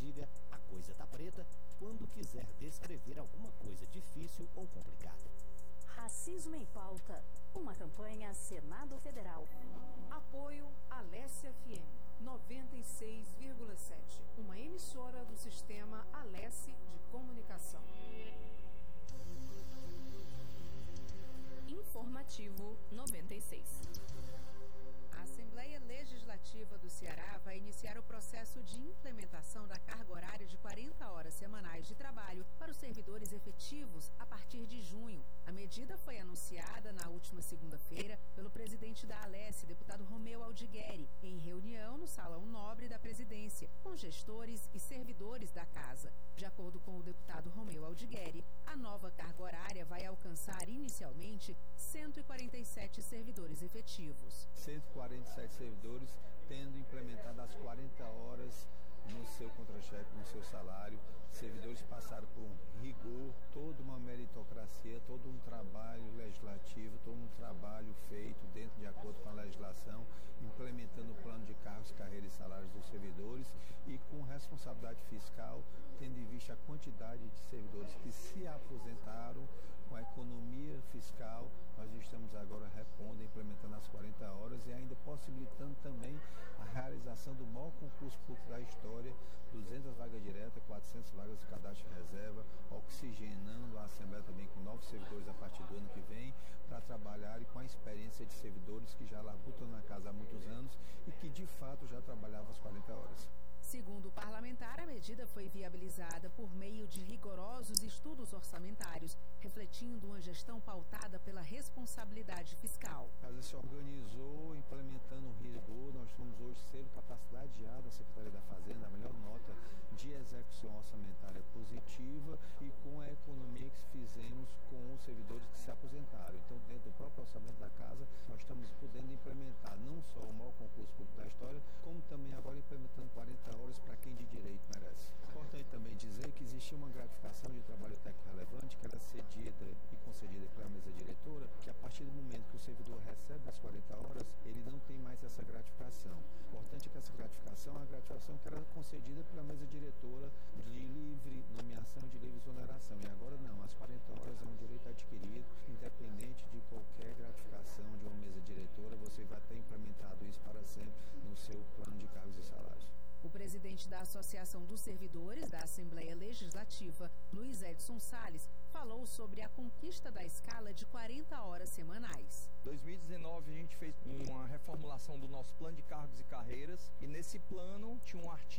diga "a coisa tá preta" quando quiser descrever alguma coisa difícil ou complicada. Racismo em Pauta, uma campanha Senado Federal. Apoio Alesse FM 96,7, uma emissora do sistema Alesse de comunicação. Informativo 96. A Assembleia Legislativa do Ceará vai iniciar o processo de implementação da carga horária de 40 horas semanais de trabalho para os servidores efetivos a partir de junho. A medida foi anunciada na última segunda-feira pelo presidente da Alesse, deputado Romeu Aldigueri, em reunião no Salão Nobre da Presidência, com gestores e servidores da casa. De acordo com o deputado Romeu Aldigueri, a nova carga horária vai alcançar inicialmente 147 servidores efetivos. 147 servidores tendo implementado as 40 horas no seu contra-cheque, no seu salário. Servidores passaram por um rigor, toda uma meritocracia, todo um trabalho legislativo, todo um trabalho feito dentro de acordo com a legislação, implementando o plano de cargos, carreiras e salários dos servidores e com responsabilidade fiscal, tendo em vista a quantidade de servidores que se aposentaram. Com a economia fiscal, nós estamos agora repondo, implementando as 40 horas e ainda possibilitando também a realização do maior concurso público da história, 200 vagas diretas, 400 vagas de cadastro de reserva, oxigenando a Assembleia também com novos servidores a partir do ano que vem, para trabalhar e com a experiência de servidores que já labutam na casa há muitos anos e que de fato já trabalhavam as 40 horas. Segundo o parlamentar, a medida foi viabilizada por meio de rigorosos estudos orçamentários, refletindo uma gestão pautada pela responsabilidade fiscal. A casa se organizou, implementando um rigor. Nós somos hoje sendo capacidade já da Secretaria da Fazenda, a melhor nota de execução orçamentária positiva e com a economia que fizemos com os servidores que se aposentaram. Então, dentro do próprio orçamento da casa, nós estamos podendo implementar não só o maior concurso público da história, como também agora implementando 40 horas para quem de direito merece. É importante também dizer que existia uma gratificação de trabalho técnico relevante que era cedida e concedida pela mesa diretora, que a partir do momento que o servidor recebe as 40 horas, ele não tem mais essa gratificação. O importante é que essa gratificação é uma gratificação que era concedida pela mesa diretora de livre nomeação, de livre exoneração. E agora não, as 40 horas é um direito adquirido, independente de qualquer gratificação de uma mesa diretora, você vai ter implementado isso para sempre no seu plano de cargos e salários. O presidente da Associação dos Servidores da Assembleia Legislativa, Luiz Edson Salles, falou sobre a conquista da escala de 40 horas semanais. Em 2019 a gente fez uma reformulação do nosso plano de cargos e carreiras e nesse plano tinha um artigo